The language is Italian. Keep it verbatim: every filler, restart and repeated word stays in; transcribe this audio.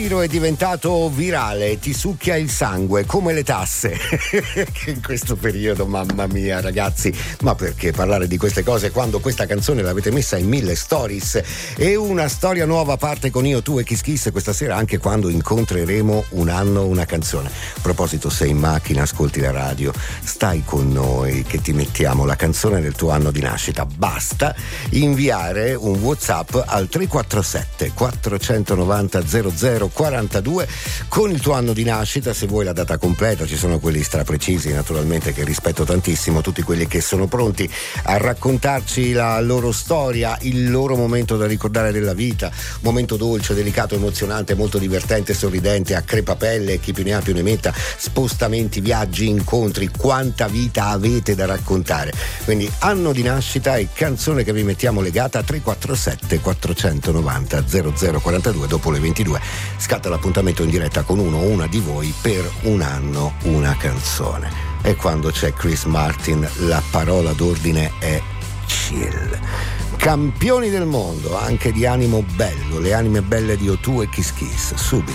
giro è diventato virale, ti succhia il sangue come le tasse. Che in questo periodo, mamma mia ragazzi, ma perché parlare di queste cose quando questa canzone l'avete messa in mille stories? E una storia nuova parte con Io, Tu e Kiss Kiss questa sera, anche quando incontreremo un anno, una canzone. A proposito, sei in macchina, ascolti la radio, stai con noi che ti mettiamo la canzone del tuo anno di nascita. Basta inviare un WhatsApp al tre quattro sette quattrocentonovanta zero zero quarantadue con il tuo anno di nascita, se vuoi la data completa. Ci sono quelli straprecisi naturalmente che rispetto tantissimo, tutti quelli che sono pronti a raccontarci la loro storia, il loro momento da ricordare della vita, momento dolce, delicato, emozionante, molto divertente, sorridente, a crepapelle, chi più ne ha più ne metta, spostamenti, viaggi, incontri, quanta vita avete da raccontare. Quindi anno di nascita e canzone che vi mettiamo legata a tre quattro sette quattrocentonovanta zero zero quarantadue. Dopo le ventidue scatta l'appuntamento in diretta con uno o una di voi per un anno, una canzone. E quando c'è Chris Martin la parola d'ordine è chill. Campioni del mondo, anche di animo bello, le anime belle di O Tu e Kiss Kiss, subito.